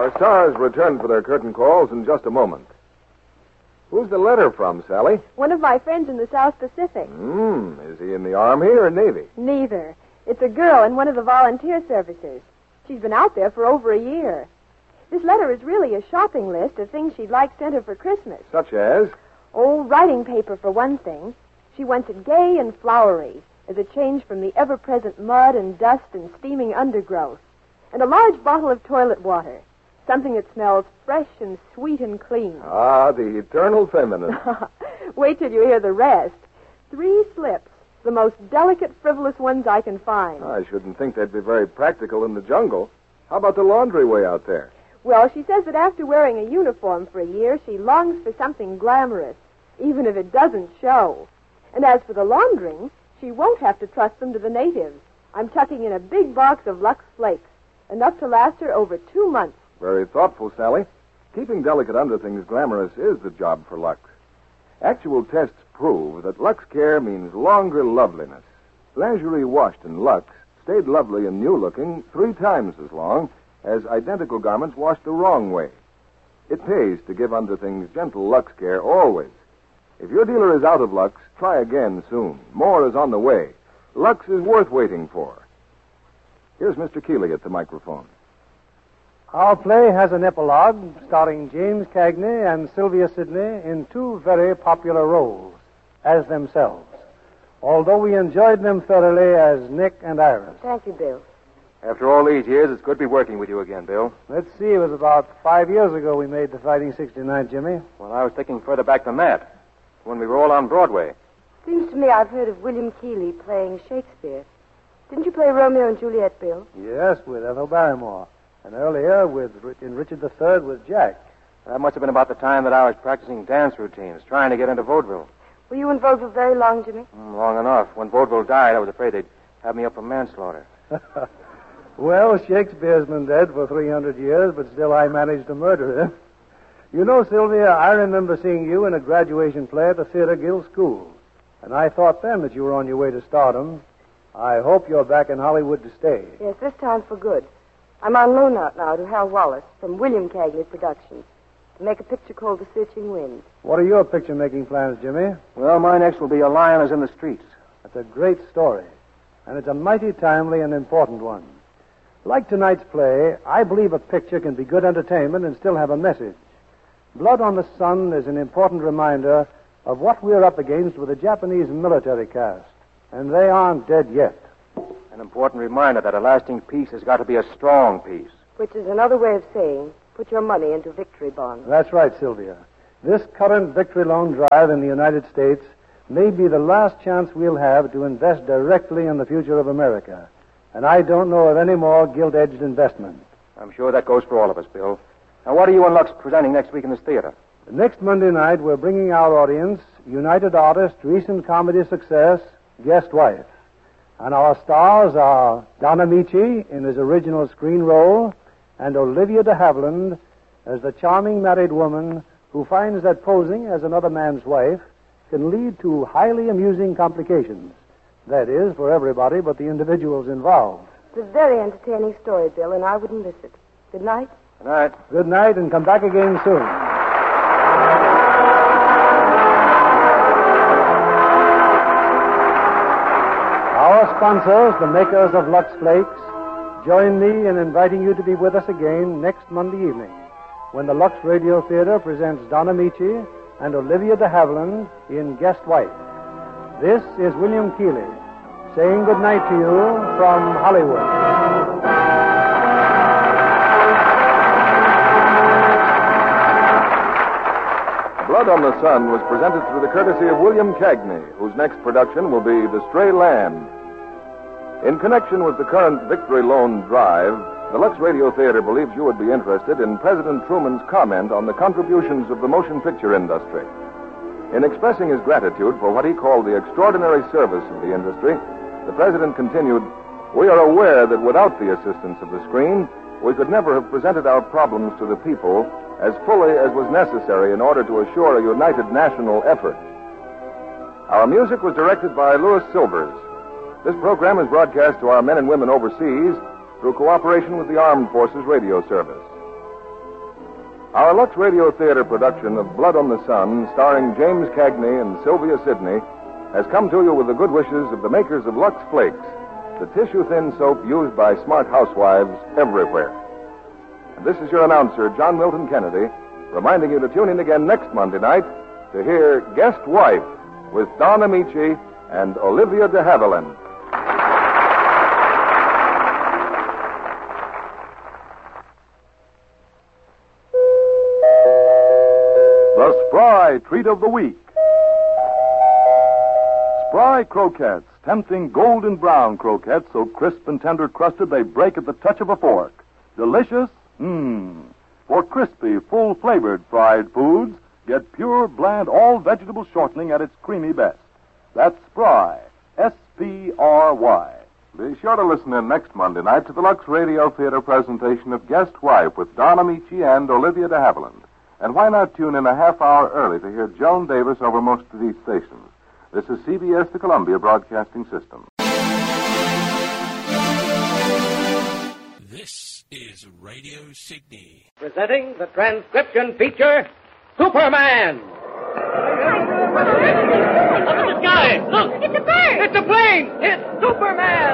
Our stars return for their curtain calls in just a moment. Who's the letter from, Sally? One of my friends in the South Pacific. Is he in the Army or Navy? Neither. It's a girl in one of the volunteer services. She's been out there for over a year. This letter is really a shopping list of things she'd like sent her for Christmas. Such as? Oh, writing paper for one thing. She wants it gay and flowery as a change from the ever-present mud and dust and steaming undergrowth. And a large bottle of toilet water. Something that smells fresh and sweet and clean. Ah, the eternal feminine. Wait till you hear the rest. 3 slips, the most delicate, frivolous ones I can find. I shouldn't think they'd be very practical in the jungle. How about the laundry way out there? Well, she says that after wearing a uniform for a year, she longs for something glamorous, even if it doesn't show. And as for the laundering, she won't have to trust them to the natives. I'm tucking in a big box of Lux Flakes, enough to last her over 2 months. Very thoughtful, Sally. Keeping delicate underthings glamorous is the job for Lux. Actual tests prove that Lux Care means longer loveliness. Lingerie washed in Lux stayed lovely and new-looking 3 times as long as identical garments washed the wrong way. It pays to give underthings gentle Lux Care always. If your dealer is out of Lux, try again soon. More is on the way. Lux is worth waiting for. Here's Mr. Keeley at the microphone. Our play has an epilogue starring James Cagney and Sylvia Sidney in 2 very popular roles as themselves, although we enjoyed them thoroughly as Nick and Iris. Thank you, Bill. After all these years, it's good to be working with you again, Bill. Let's see, it was about 5 years ago we made the Fighting 69, Jimmy. Well, I was thinking further back than that, when we were all on Broadway. Seems to me I've heard of William Keeley playing Shakespeare. Didn't you play Romeo and Juliet, Bill? Yes, with Ethel Barrymore. And earlier in Richard III with Jack. That must have been about the time that I was practicing dance routines, trying to get into vaudeville. Were you in vaudeville very long, Jimmy? Long enough. When vaudeville died, I was afraid they'd have me up for manslaughter. Well, Shakespeare's been dead for 300 years, but still I managed to murder him. You know, Sylvia, I remember seeing you in a graduation play at the Theater Guild School. And I thought then that you were on your way to stardom. I hope you're back in Hollywood to stay. Yes, this time for good. I'm on loan out now to Hal Wallace from William Cagney Productions to make a picture called The Searching Wind. What are your picture-making plans, Jimmy? Well, my next will be A Lion is in the Streets. That's a great story, and it's a mighty timely and important one. Like tonight's play, I believe a picture can be good entertainment and still have a message. Blood on the Sun is an important reminder of what we're up against with the Japanese military caste, and they aren't dead yet. An important reminder that a lasting peace has got to be a strong peace. Which is another way of saying, put your money into victory bonds. That's right, Sylvia. This current victory loan drive in the United States may be the last chance we'll have to invest directly in the future of America. And I don't know of any more gilt-edged investment. I'm sure that goes for all of us, Bill. Now, what are you and Lux presenting next week in this theater? Next Monday night, we're bringing our audience United artist, recent comedy success, Guest Wife. And our stars are Don Amici in his original screen role and Olivia de Havilland as the charming married woman who finds that posing as another man's wife can lead to highly amusing complications. That is, for everybody but the individuals involved. It's a very entertaining story, Bill, and I wouldn't miss it. Good night. Good night. Good night, and come back again soon. Our sponsors, the makers of Lux Flakes, join me in inviting you to be with us again next Monday evening when the Lux Radio Theater presents Don Amici and Olivia de Havilland in Guest Wife. This is William Keeley saying good night to you from Hollywood. Blood on the Sun was presented through the courtesy of William Cagney, whose next production will be The Stray Lamb. In connection with the current Victory Loan Drive, the Lux Radio Theater believes you would be interested in President Truman's comment on the contributions of the motion picture industry. In expressing his gratitude for what he called the extraordinary service of the industry, the President continued, "We are aware that without the assistance of the screen, we could never have presented our problems to the people as fully as was necessary in order to assure a united national effort." Our music was directed by Louis Silvers. This program is broadcast to our men and women overseas through cooperation with the Armed Forces Radio Service. Our Lux Radio Theater production of Blood on the Sun, starring James Cagney and Sylvia Sidney, has come to you with the good wishes of the makers of Lux Flakes, the tissue-thin soap used by smart housewives everywhere. And this is your announcer, John Milton Kennedy, reminding you to tune in again next Monday night to hear Guest Wife with Don Amici and Olivia de Havilland. The Spry Treat of the Week. Spry croquettes, tempting golden brown croquettes so crisp and tender crusted they break at the touch of a fork. Delicious? For crispy, full-flavored fried foods, get pure, bland, all-vegetable shortening at its creamy best. That's Spry. S-P-R-Y. Be sure to listen in next Monday night to the Lux Radio Theater presentation of Guest Wife with Don Amici and Olivia de Havilland. And why not tune in a half hour early to hear Joan Davis over most of these stations? This is CBS, the Columbia Broadcasting System. This is Radio Sydney. Presenting the transcription feature, Superman! Look at the sky! Look! It's a bird! It's a plane! It's Superman!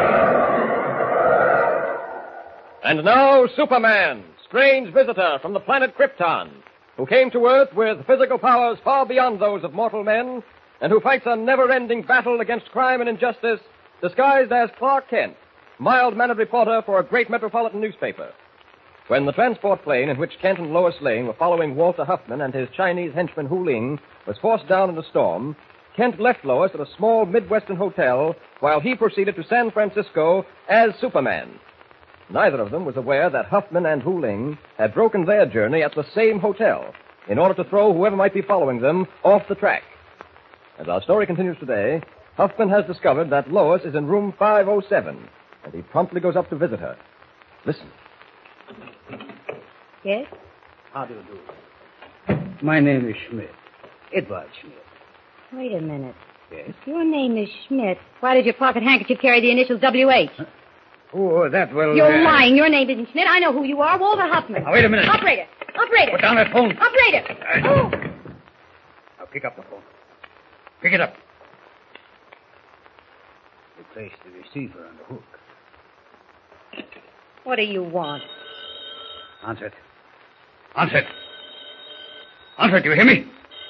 And now, Superman, strange visitor from the planet Krypton, who came to Earth with physical powers far beyond those of mortal men, and who fights a never-ending battle against crime and injustice, disguised as Clark Kent, mild-mannered reporter for a great metropolitan newspaper. When the transport plane in which Kent and Lois Lane were following Walter Huffman and his Chinese henchman Hu Ling was forced down in a storm, Kent left Lois at a small Midwestern hotel while he proceeded to San Francisco as Superman. Neither of them was aware that Huffman and Hu Ling had broken their journey at the same hotel in order to throw whoever might be following them off the track. As our story continues today, Huffman has discovered that Lois is in room 507, and he promptly goes up to visit her. Listen. Yes? How do you do? My name is Schmidt. Edward Schmidt. Wait a minute. Yes? If your name is Schmidt, why does your pocket handkerchief carry the initials W.H.? Oh, that will... You're lying. Your name isn't Schmidt. I know who you are. Walter Huffman. Now, wait a minute. Operator. Put down that phone. Operator. Oh. Now, pick up the phone. Pick it up. Replace the receiver on the hook. What do you want? Answer it. Answer it. Answer it, do you hear me?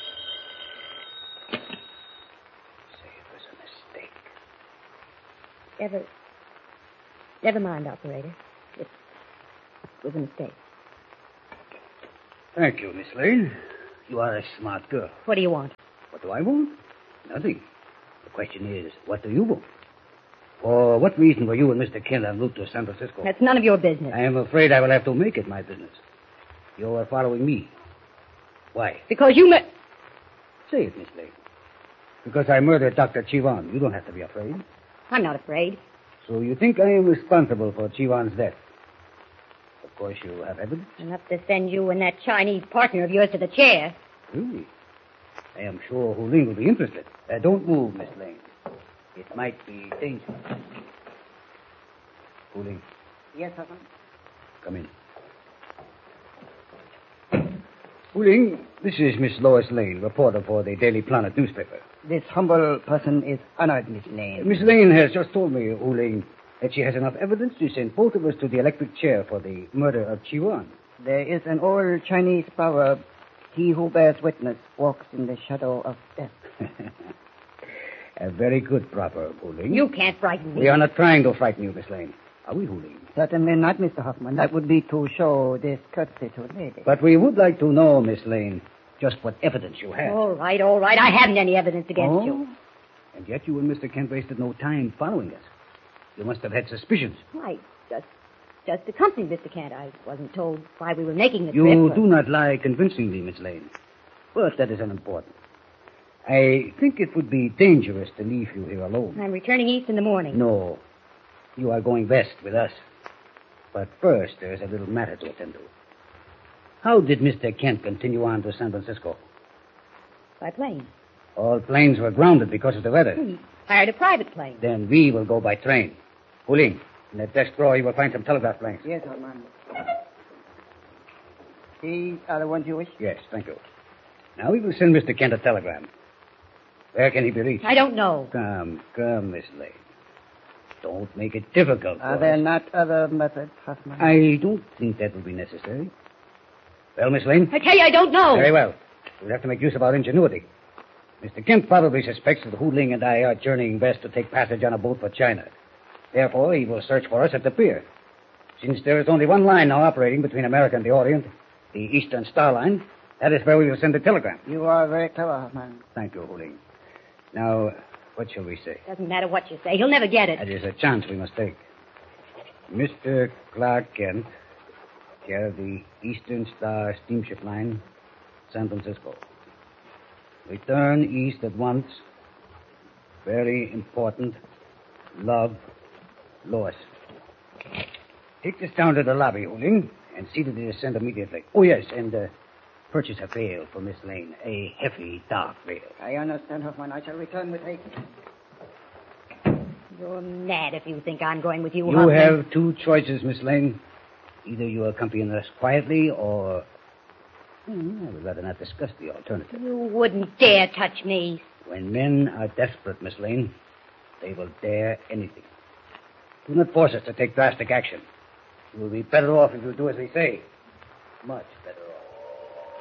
Say it was a mistake. Never mind, operator. It was a mistake. Thank you, Miss Lane. You are a smart girl. What do you want? What do I want? Nothing. The question is, what do you want? For what reason were you and Mr. Kent en route to San Francisco? That's none of your business. I am afraid I will have to make it my business. You are following me. Why? Because you Say it, Miss Lane. Because I murdered Dr. Chivan. You don't have to be afraid. I'm not afraid. So you think I am responsible for Chivan's death? Of course you have evidence. Enough to send you and that Chinese partner of yours to the chair. Really? I am sure Hu Ling will be interested. Don't move, Miss Lane. It might be dangerous. Hu Ling. Yes, Huffman? Come in. Hu Ling, this is Miss Lois Lane, reporter for the Daily Planet newspaper. This humble person is honored, Miss Lane. Miss Lane has just told me, Hu Ling, that she has enough evidence to send both of us to the electric chair for the murder of Chiwan. There is an old Chinese proverb, he who bears witness walks in the shadow of death. A very good proverb, Hu Ling. You can't frighten me. We are not trying to frighten you, Miss Lane. Are we, Hu Ling? Certainly not, Mr. Hoffman. That would be to show discourtesy to a lady. But we would like to know, Miss Lane, just what evidence you have. All right. I haven't any evidence against you. And yet you and Mr. Kent wasted no time following us. You must have had suspicions. I just accompanied Mr. Kent. I wasn't told why we were making the trip. You do not lie convincingly, Miss Lane. But that is unimportant. I think it would be dangerous to leave you here alone. I'm returning east in the morning. No. You are going west with us. But first, there is a little matter to attend to. How did Mr. Kent continue on to San Francisco? By plane. All planes were grounded because of the weather. He hired a private plane. Then we will go by train. Hu Ling, in that desk drawer you will find some telegraph blanks. Yes, Hoffman. These are the ones you wish? Yes, thank you. Now, we will send Mr. Kent a telegram. Where can he be reached? I don't know. Come, Miss Lane. Don't make it difficult. Are there not other methods, Huffman? I don't think that will be necessary. Well, Miss Lane? I tell you, I don't know. Very well. We'll have to make use of our ingenuity. Mr. Kent probably suspects that Hu Ling and I are journeying west to take passage on a boat for China. Therefore, he will search for us at the pier. Since there is only one line now operating between America and the Orient, the Eastern Star Line, that is where we will send the telegram. You are very clever, Huffman. Thank you, Hu Ling. Now, what shall we say? Doesn't matter what you say. He'll never get it. That is a chance we must take. Mr. Clark Kent, care of the Eastern Star Steamship Line, San Francisco. Return east at once. Very important. Love, Lois. Take this down to the lobby, Hu Ling, and see that it is sent immediately. Oh, yes, and purchase a veil for Miss Lane. A heavy, dark veil. I understand, Huffman. I shall return with haste. You're mad if you think I'm going with you, You Huffman. have two choices, Miss Lane. Either you accompany us quietly, or... I would rather not discuss the alternative. You wouldn't dare touch me. When men are desperate, Miss Lane, they will dare anything. Do not force us to take drastic action. You will be better off if you do as we say. Much better